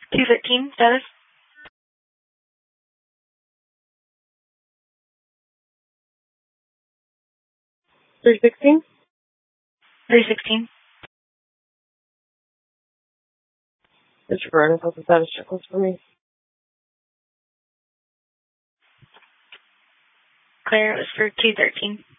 213 status. 316. 316. Mr. Burns has a status checklist for me. Claire, it was for 213.